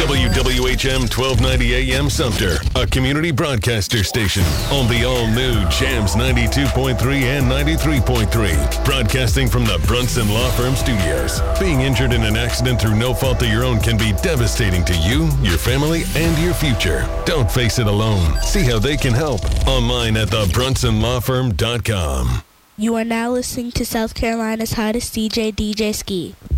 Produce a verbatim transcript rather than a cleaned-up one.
W W H M twelve ninety A M Sumter, a community broadcaster station on the all-new Jams ninety-two point three and ninety-three point three. Broadcasting from the Brunson Law Firm Studios. Being injured in an accident through no fault of your own can be devastating to you, your family, and your future. Don't face it alone. See how they can help online at the brunson law firm dot com. You are now listening to South Carolina's hottest D J, D J Ski.